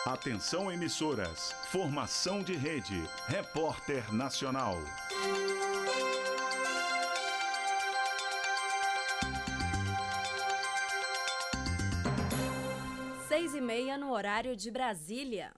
Atenção emissoras, formação de rede, Repórter Nacional. 6h30 no horário de Brasília.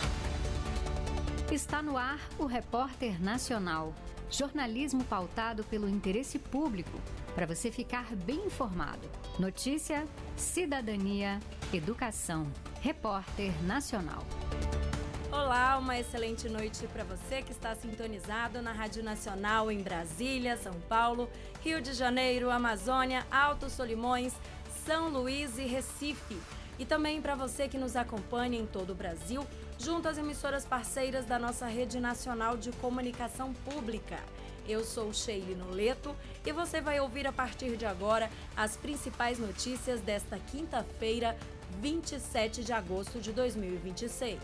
Está no ar o Repórter Nacional. Jornalismo pautado pelo interesse público, para você ficar bem informado. Notícia, cidadania, educação. Repórter Nacional. Olá, uma excelente noite para você que está sintonizado na Rádio Nacional em Brasília, São Paulo, Rio de Janeiro, Amazônia, Altos Solimões, São Luís e Recife. E também para você que nos acompanha em todo o Brasil, junto às emissoras parceiras da nossa Rede Nacional de Comunicação Pública. Eu sou Sheila Noleto e você vai ouvir a partir de agora as principais notícias desta quinta-feira, 27 de agosto de 2026.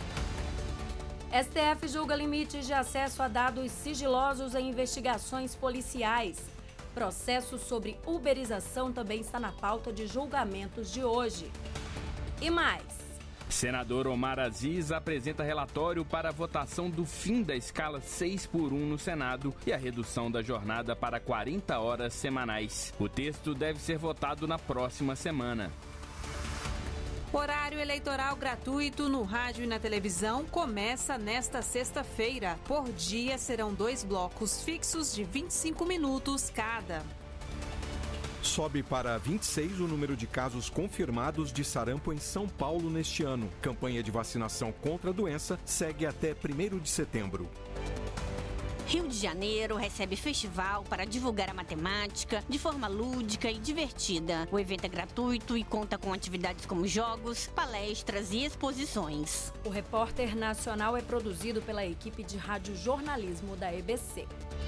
STF julga limites de acesso a dados sigilosos em investigações policiais. Processo sobre uberização também está na pauta de julgamentos de hoje. E mais. Senador Omar Aziz apresenta relatório para a votação do fim da escala 6x1 no Senado e a redução da jornada para 40 horas semanais. O texto deve ser votado na próxima semana. Horário eleitoral gratuito no rádio e na televisão começa nesta sexta-feira. Por dia serão 2 blocos fixos de 25 minutos cada. Sobe para 26 o número de casos confirmados de sarampo em São Paulo neste ano. Campanha de vacinação contra a doença segue até 1º de setembro. Rio de Janeiro recebe festival para divulgar a matemática de forma lúdica e divertida. O evento é gratuito e conta com atividades como jogos, palestras e exposições. O Repórter Nacional é produzido pela equipe de radiojornalismo da EBC.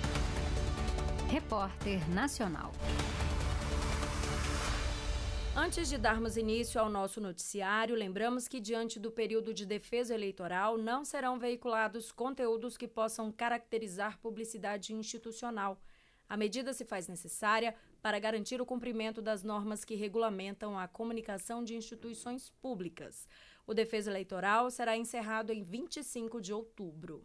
Repórter Nacional. Antes de darmos início ao nosso noticiário, lembramos que, diante do período de defesa eleitoral, não serão veiculados conteúdos que possam caracterizar publicidade institucional. A medida se faz necessária para garantir o cumprimento das normas que regulamentam a comunicação de instituições públicas. O defesa eleitoral será encerrado em 25 de outubro.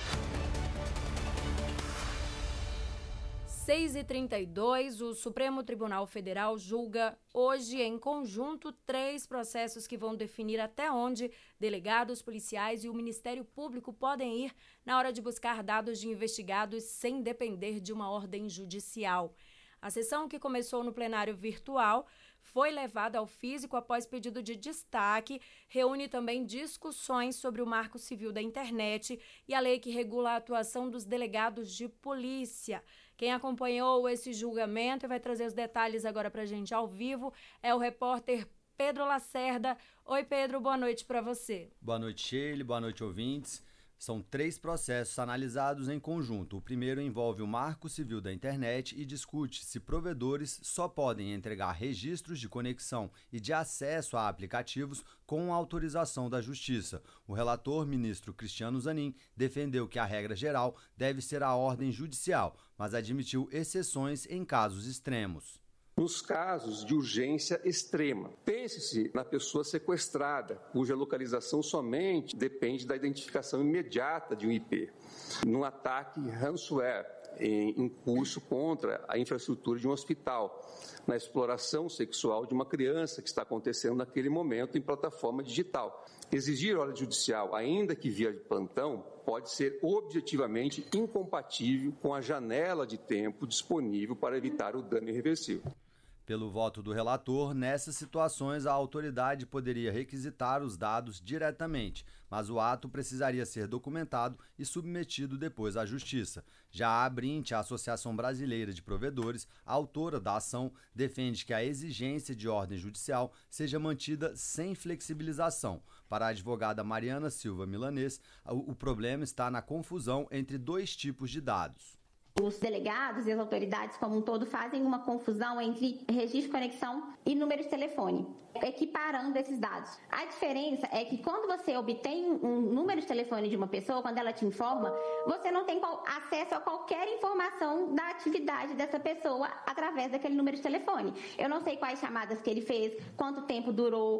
6h32, o Supremo Tribunal Federal julga hoje, em conjunto, 3 processos que vão definir até onde delegados policiais e o Ministério Público podem ir na hora de buscar dados de investigados sem depender de uma ordem judicial. A sessão, que começou no plenário virtual, foi levada ao físico após pedido de destaque, reúne também discussões sobre o Marco Civil da Internet e a lei que regula a atuação dos delegados de polícia. Quem acompanhou esse julgamento e vai trazer os detalhes agora para a gente ao vivo é o repórter Pedro Lacerda. Oi, Pedro, boa noite para você. Boa noite, Sheila, boa noite, ouvintes. São 3 processos analisados em conjunto. O primeiro envolve o Marco Civil da Internet e discute se provedores só podem entregar registros de conexão e de acesso a aplicativos com autorização da Justiça. O relator, ministro Cristiano Zanin, defendeu que a regra geral deve ser a ordem judicial, mas admitiu exceções em casos extremos. Nos casos de urgência extrema, pense-se na pessoa sequestrada, cuja localização somente depende da identificação imediata de um IP, num ataque ransomware em curso contra a infraestrutura de um hospital, na exploração sexual de uma criança que está acontecendo naquele momento em plataforma digital. Exigir ordem judicial, ainda que via plantão, pode ser objetivamente incompatível com a janela de tempo disponível para evitar o dano irreversível. Pelo voto do relator, nessas situações a autoridade poderia requisitar os dados diretamente, mas o ato precisaria ser documentado e submetido depois à Justiça. Já a Abrint, a Associação Brasileira de Provedores, autora da ação, defende que a exigência de ordem judicial seja mantida sem flexibilização. Para a advogada Mariana Silva Milanês, o problema está na confusão entre 2 tipos de dados. Os delegados e as autoridades como um todo fazem uma confusão entre registro de conexão e número de telefone, equiparando esses dados. A diferença é que quando você obtém um número de telefone de uma pessoa, quando ela te informa, você não tem acesso a qualquer informação da atividade dessa pessoa através daquele número de telefone. Eu não sei quais chamadas que ele fez, quanto tempo durou,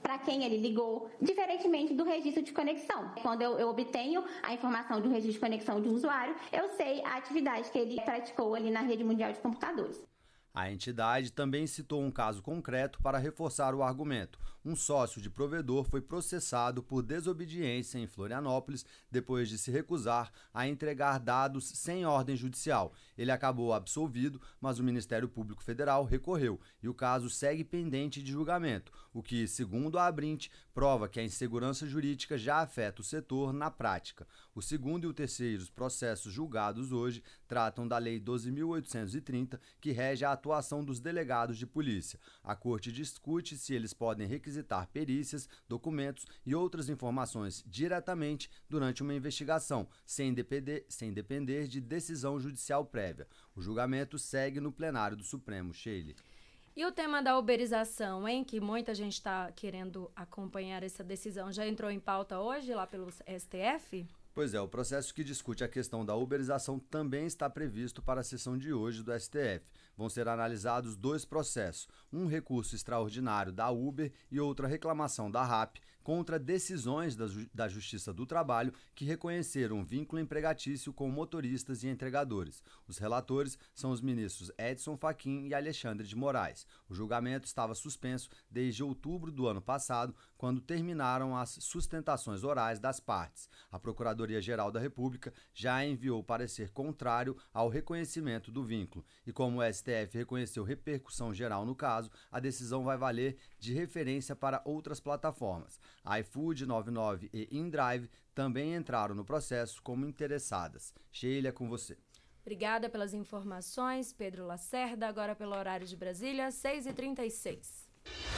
para quem ele ligou, diferentemente do registro de conexão. Quando eu obtenho a informação do registro de conexão de um usuário, eu sei a atividade que ele praticou ali na rede mundial de computadores. A entidade também citou um caso concreto para reforçar o argumento. Um sócio de provedor foi processado por desobediência em Florianópolis depois de se recusar a entregar dados sem ordem judicial. Ele acabou absolvido, mas o Ministério Público Federal recorreu e o caso segue pendente de julgamento, o que, segundo a Abrint, prova que a insegurança jurídica já afeta o setor na prática. O segundo e o terceiro processos julgados hoje tratam da Lei 12.830, que rege a atuação dos delegados de polícia. A Corte discute se eles podem requisitar perícias, documentos e outras informações diretamente durante uma investigação, sem depender de decisão judicial prévia. O julgamento segue no plenário do Supremo, Sheila. E o tema da uberização, hein? Que muita gente está querendo acompanhar essa decisão. Já entrou em pauta hoje lá pelo STF? Pois é, o processo que discute a questão da uberização também está previsto para a sessão de hoje do STF. Vão ser analisados 2 processos, um recurso extraordinário da Uber e outra reclamação da RAP contra decisões da Justiça do Trabalho que reconheceram um vínculo empregatício com motoristas e entregadores. Os relatores são os ministros Edson Fachin e Alexandre de Moraes. O julgamento estava suspenso desde outubro do ano passado, quando terminaram as sustentações orais das partes. A Procuradoria-Geral da República já enviou parecer contrário ao reconhecimento do vínculo. E como o STF reconheceu repercussão geral no caso, a decisão vai valer de referência para outras plataformas. A iFood, 99 e InDrive também entraram no processo como interessadas. Sheila, é com você. Obrigada pelas informações, Pedro Lacerda. Agora pelo horário de Brasília, 6h36.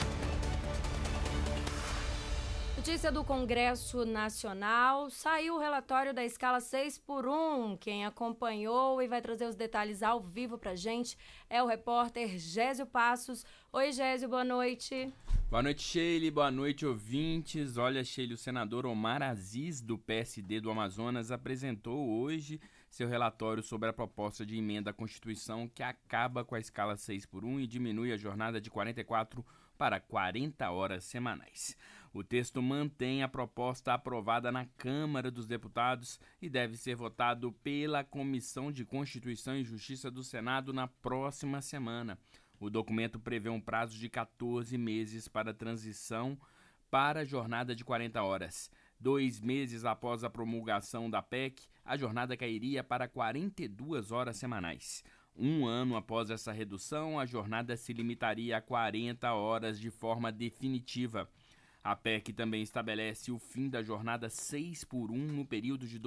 Notícia do Congresso Nacional, saiu o relatório da escala 6x1. Quem acompanhou e vai trazer os detalhes ao vivo pra gente é o repórter Gésio Passos. Oi, Gésio, boa noite. Boa noite, Sheila. Boa noite, ouvintes. Olha, Sheila, o senador Omar Aziz, do PSD do Amazonas, apresentou hoje seu relatório sobre a proposta de emenda à Constituição que acaba com a escala 6x1 e diminui a jornada de 44 para 40 horas semanais. O texto mantém a proposta aprovada na Câmara dos Deputados e deve ser votado pela Comissão de Constituição e Justiça do Senado na próxima semana. O documento prevê um prazo de 14 meses para a transição para a jornada de 40 horas. 2 meses após a promulgação da PEC, a jornada cairia para 42 horas semanais. 1 ano após essa redução, a jornada se limitaria a 40 horas de forma definitiva. A PEC também estabelece o fim da jornada 6x1 no período de